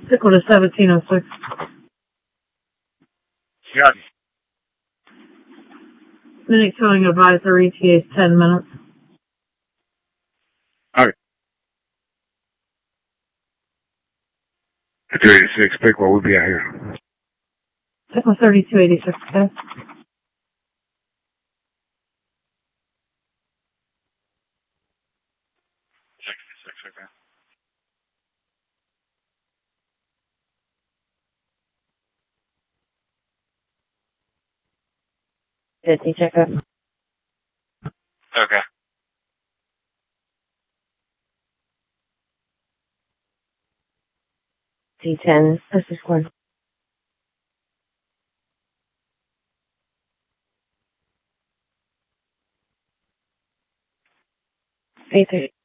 Sickle to 1706. Got it. Minute towing advisor ETA is 10 minutes. Okay. 286, Pickle, we'll be out here. Sickle 3286, okay? Okay. 50 checkup. Okay. D10, this is one. 83.